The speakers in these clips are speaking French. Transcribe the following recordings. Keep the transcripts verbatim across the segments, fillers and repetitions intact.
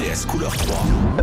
S couleur trois.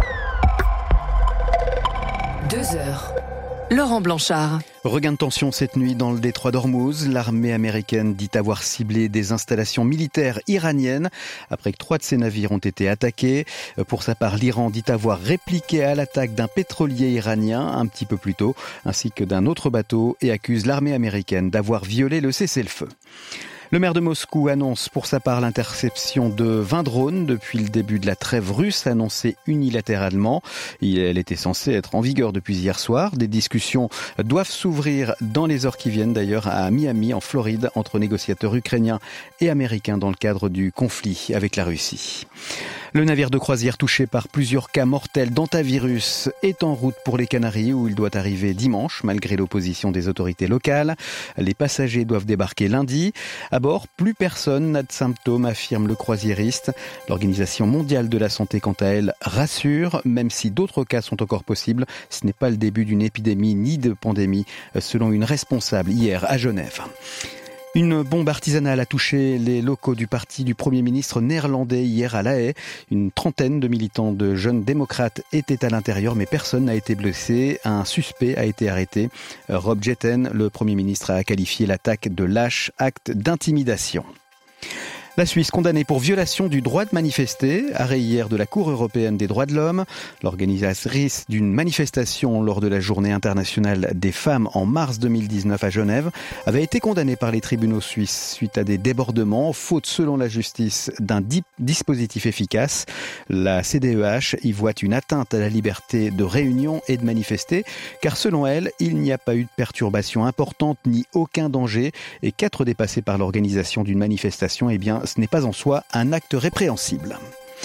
Deux heures. Laurent Blanchard. Regain de tension cette nuit dans le détroit d'Ormuz. L'armée américaine dit avoir ciblé des installations militaires iraniennes après que trois de ses navires ont été attaqués. Pour sa part, l'Iran dit avoir répliqué à l'attaque d'un pétrolier iranien un petit peu plus tôt, ainsi que d'un autre bateau, et accuse l'armée américaine d'avoir violé le cessez-le-feu. Le maire de Moscou annonce pour sa part l'interception de vingt drones depuis le début de la trêve russe annoncée unilatéralement. Elle était censée être en vigueur depuis hier soir. Des discussions doivent s'ouvrir dans les heures qui viennent d'ailleurs à Miami, en Floride, entre négociateurs ukrainiens et américains dans le cadre du conflit avec la Russie. Le navire de croisière touché par plusieurs cas mortels d'hantavirus est en route pour les Canaries où il doit arriver dimanche malgré l'opposition des autorités locales. Les passagers doivent débarquer lundi. À bord, plus personne n'a de symptômes, affirme le croisiériste. L'Organisation mondiale de la santé, quant à elle, rassure, même si d'autres cas sont encore possibles. Ce n'est pas le début d'une épidémie ni de pandémie, selon une responsable hier à Genève. Une bombe artisanale a touché les locaux du parti du Premier ministre néerlandais hier à La Haye. Une trentaine de militants de jeunes démocrates étaient à l'intérieur, mais personne n'a été blessé. Un suspect a été arrêté. Rob Jetten, le Premier ministre, a qualifié l'attaque de lâche acte d'intimidation. La Suisse condamnée pour violation du droit de manifester, arrêt hier de la Cour européenne des droits de l'homme. L'organisatrice d'une manifestation lors de la Journée internationale des femmes en mars deux mille dix-neuf à Genève avait été condamnée par les tribunaux suisses suite à des débordements, faute selon la justice d'un di- dispositif efficace. La C D E H y voit une atteinte à la liberté de réunion et de manifester, car selon elle, il n'y a pas eu de perturbation importante ni aucun danger, et qu'être dépassé par l'organisation d'une manifestation, eh bien, ce n'est pas en soi un acte répréhensible.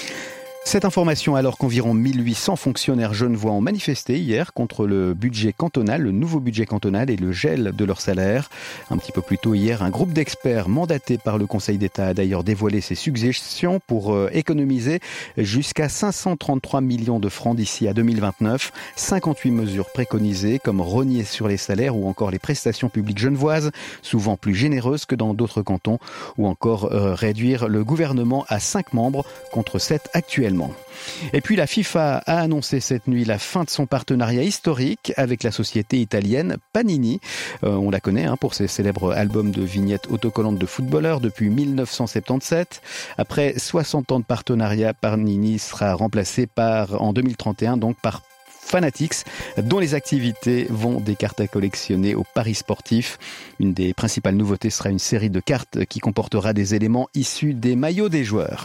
Cette information alors qu'environ mille huit cents fonctionnaires genevois ont manifesté hier contre le budget cantonal, le nouveau budget cantonal et le gel de leur salaire. Un petit peu plus tôt hier, un groupe d'experts mandaté par le Conseil d'État a d'ailleurs dévoilé ses suggestions pour économiser jusqu'à cinq cent trente-trois millions de francs d'ici à deux mille vingt-neuf. cinquante-huit mesures préconisées comme rogner sur les salaires ou encore les prestations publiques genevoises, souvent plus généreuses que dans d'autres cantons, ou encore euh, réduire le gouvernement à cinq membres contre sept actuellement. Et puis la FIFA a annoncé cette nuit la fin de son partenariat historique avec la société italienne Panini. Euh, on la connaît hein, pour ses célèbres albums de vignettes autocollantes de footballeurs depuis mille neuf cent soixante-dix-sept. Après soixante ans de partenariat, Panini sera remplacé par, en deux mille trente et un donc par Fanatics, dont les activités vont des cartes à collectionner aux paris sportifs. Une des principales nouveautés sera une série de cartes qui comportera des éléments issus des maillots des joueurs.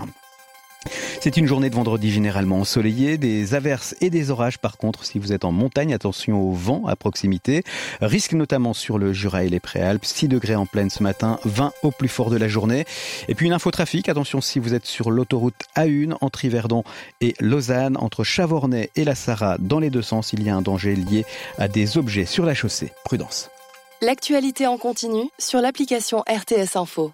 C'est une journée de vendredi généralement ensoleillée, des averses et des orages par contre si vous êtes en montagne, attention au vent à proximité. Risque notamment sur le Jura et les Préalpes, six degrés en pleine ce matin, vingt au plus fort de la journée. Et puis une info trafic, attention si vous êtes sur l'autoroute A un entre Yverdon et Lausanne, entre Chavornay et la Sarraz, dans les deux sens, il y a un danger lié à des objets sur la chaussée. Prudence. L'actualité en continu sur l'application R T S Info.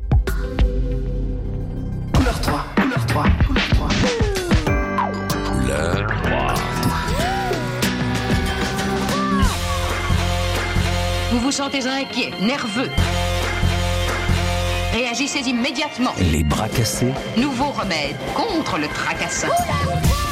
Couleur trois. Couleur trois. Couleur trois. Couleur trois. Vous vous sentez inquiet, nerveux. Réagissez immédiatement. Les bras cassés. Nouveau remède contre le tracassin.